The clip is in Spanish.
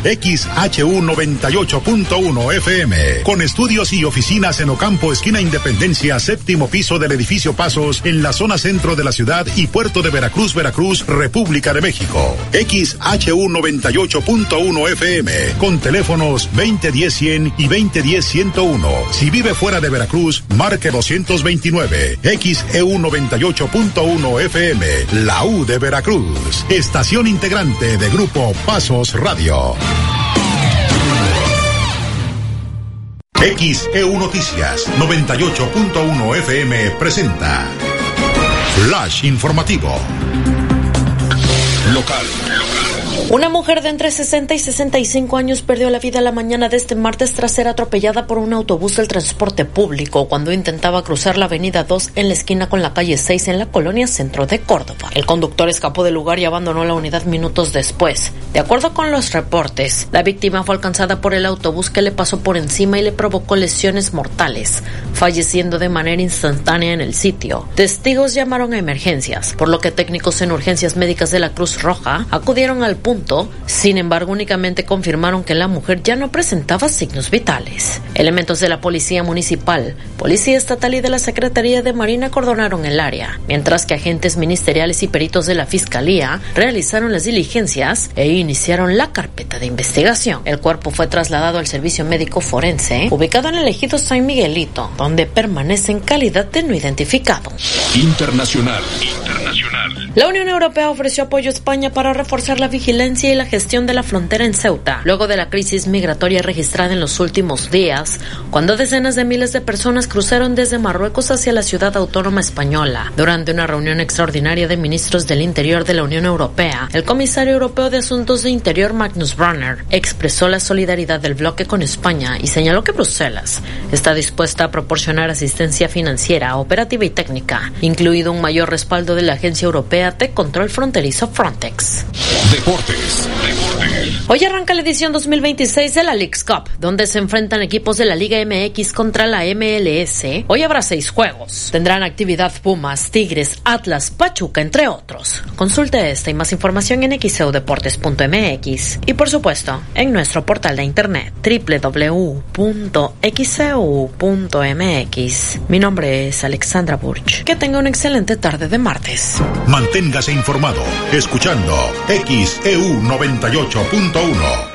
XHU 98.1 FM. Con estudios y oficinas en Ocampo, esquina Independencia, séptimo piso del edificio Pasos, en la zona centro de la ciudad y puerto de Veracruz, República de México. XHU 98.1 FM. Con teléfonos 2010-100 y 2010-101. Si vive fuera de Veracruz, marque 229. XEU 98.1 FM. La U de Veracruz. Estación integrante de Grupo Pasos Radio. XEU Noticias 98.1 FM presenta Flash Informativo. Local. Una mujer de entre 60 y 65 años perdió la vida la mañana de este martes tras ser atropellada por un autobús del transporte público cuando intentaba cruzar la avenida 2 en la esquina con la calle 6 en la colonia Centro de Córdoba. El conductor escapó del lugar y abandonó la unidad minutos después. De acuerdo con los reportes, la víctima fue alcanzada por el autobús que le pasó por encima y le provocó lesiones mortales, falleciendo de manera instantánea en el sitio. Testigos llamaron a emergencias, por lo que técnicos en urgencias médicas de la Cruz Roja acudieron al punto. Sin embargo, únicamente confirmaron que la mujer ya no presentaba signos vitales. Elementos de la Policía Municipal, Policía Estatal y de la Secretaría de Marina acordonaron el área, mientras que agentes ministeriales y peritos de la Fiscalía realizaron las diligencias e iniciaron la carpeta de investigación. El cuerpo fue trasladado al Servicio Médico Forense, ubicado en el ejido San Miguelito, donde permanece en calidad de no identificado. Internacional. La Unión Europea ofreció apoyo a España para reforzar la vigilancia y la gestión de la frontera en Ceuta, luego de la crisis migratoria registrada en los últimos días, cuando decenas de miles de personas cruzaron desde Marruecos hacia la ciudad autónoma española. Durante una reunión extraordinaria de ministros del Interior de la Unión Europea, el comisario europeo de Asuntos de Interior, Magnus Brunner, expresó la solidaridad del bloque con España y señaló que Bruselas está dispuesta a proporcionar asistencia financiera, operativa y técnica, incluido un mayor respaldo de la Agencia Europea de Control Fronterizo Frontex. Deportes. Hoy arranca la edición 2026 de la Leagues Cup, donde se enfrentan equipos de la Liga MX contra la MLS. Hoy habrá 6 juegos. Tendrán actividad Pumas, Tigres, Atlas, Pachuca, entre otros. Consulte esta y más información en xeudeportes.mx y, por supuesto, en nuestro portal de internet www.xeu.mx. Mi nombre es Alexandra Burch. Que tenga una excelente tarde de martes. Manténgase informado escuchando XEU 98.1